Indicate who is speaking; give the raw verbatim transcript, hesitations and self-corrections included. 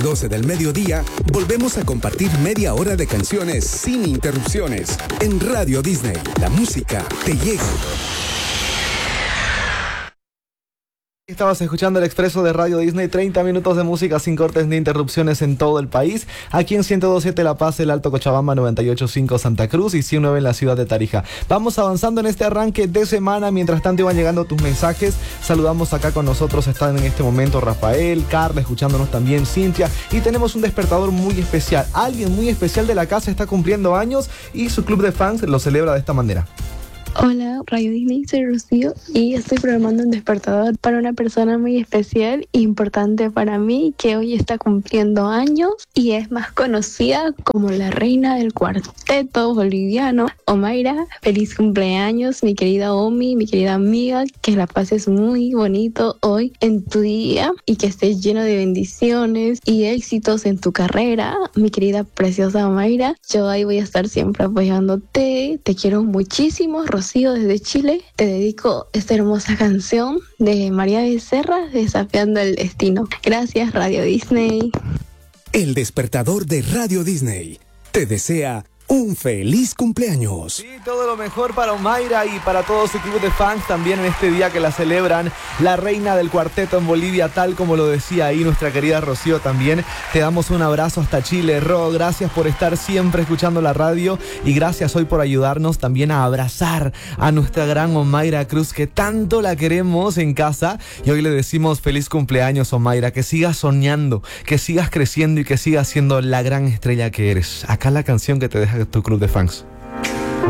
Speaker 1: las doce del mediodía, volvemos a compartir media hora de canciones sin interrupciones. En Radio Disney, la música te llega.
Speaker 2: Estabas escuchando el Expreso de Radio Disney, treinta minutos de música sin cortes ni interrupciones en todo el país. Aquí en ciento dos punto siete La Paz, el Alto Cochabamba, noventa y ocho punto cinco Santa Cruz y ciento nueve en la ciudad de Tarija. Vamos avanzando en este arranque de semana. Mientras tanto iban llegando tus mensajes. Saludamos acá con nosotros, están en este momento Rafael, Carla, escuchándonos también Cintia. Y tenemos un despertador muy especial. Alguien muy especial de la casa está cumpliendo años y su club de fans lo celebra de esta manera.
Speaker 3: Hola, Radio Disney, soy Rocío y estoy programando un despertador para una persona muy especial e importante para mí que hoy está cumpliendo años y es más conocida como la reina del cuarteto boliviano. Omaira, feliz cumpleaños, mi querida Omi, mi querida amiga, que la pases muy bonito hoy en tu día y que estés lleno de bendiciones y éxitos en tu carrera, mi querida preciosa Omaira. Yo ahí voy a estar siempre apoyándote, te quiero muchísimo, Rocío, desde Chile. Te dedico esta hermosa canción de María Becerra, Desafiando el Destino. Gracias, Radio Disney.
Speaker 1: El despertador de Radio Disney te desea un feliz cumpleaños.
Speaker 2: Sí, todo lo mejor para Omaira y para todo su club de fans también en este día que la celebran, la reina del cuarteto en Bolivia, tal como lo decía ahí nuestra querida Rocío también. Te damos un abrazo hasta Chile, Ro, gracias por estar siempre escuchando la radio y gracias hoy por ayudarnos también a abrazar a nuestra gran Omaira Cruz, que tanto la queremos en casa, y hoy le decimos feliz cumpleaños, Omaira, que sigas soñando, que sigas creciendo y que sigas siendo la gran estrella que eres. Acá la canción que te deja tu club de fans.